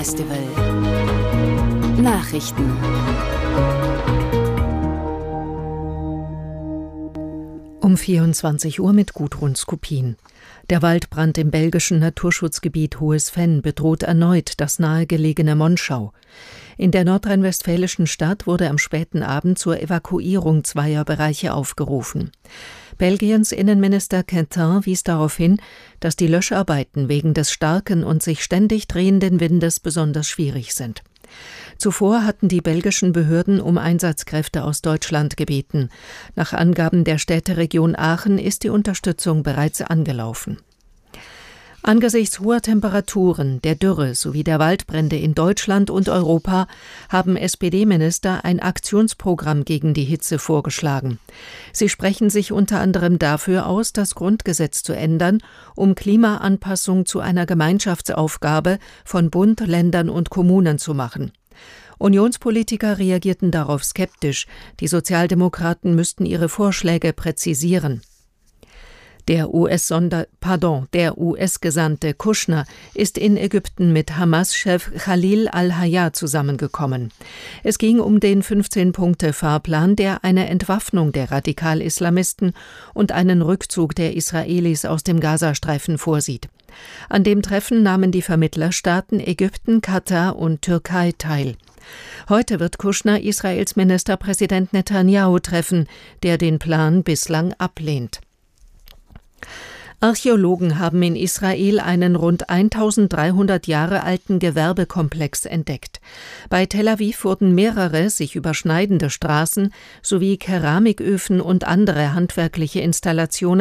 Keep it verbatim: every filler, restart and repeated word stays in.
Festival Nachrichten. Um vierundzwanzig Uhr mit Gudrun Skopin. Der Waldbrand im belgischen Naturschutzgebiet Hohes Venn bedroht erneut das nahegelegene Monschau. In der nordrhein-westfälischen Stadt wurde am späten Abend zur Evakuierung zweier Bereiche aufgerufen. Belgiens Innenminister Quentin wies darauf hin, dass die Löscharbeiten wegen des starken und sich ständig drehenden Windes besonders schwierig sind. Zuvor hatten die belgischen Behörden um Einsatzkräfte aus Deutschland gebeten. Nach Angaben der Städteregion Aachen ist die Unterstützung bereits angelaufen. Angesichts hoher Temperaturen, der Dürre sowie der Waldbrände in Deutschland und Europa haben S P D-Minister ein Aktionsprogramm gegen die Hitze vorgeschlagen. Sie sprechen sich unter anderem dafür aus, das Grundgesetz zu ändern, um Klimaanpassung zu einer Gemeinschaftsaufgabe von Bund, Ländern und Kommunen zu machen. Unionspolitiker reagierten darauf skeptisch. Die Sozialdemokraten müssten ihre Vorschläge präzisieren. Der U S-Sonder, pardon, der U S-Gesandte Kushner ist in Ägypten mit Hamas-Chef Khalil al-Hayya zusammengekommen. Es ging um den fünfzehn-Punkte-Fahrplan, der eine Entwaffnung der Radikal-Islamisten und einen Rückzug der Israelis aus dem Gazastreifen vorsieht. An dem Treffen nahmen die Vermittlerstaaten Ägypten, Katar und Türkei teil. Heute wird Kushner Israels Ministerpräsident Netanyahu treffen, der den Plan bislang ablehnt. Archäologen haben in Israel einen rund eintausenddreihundert Jahre alten Gewerbekomplex entdeckt. Bei Tel Aviv wurden mehrere sich überschneidende Straßen sowie Keramiköfen und andere handwerkliche Installationen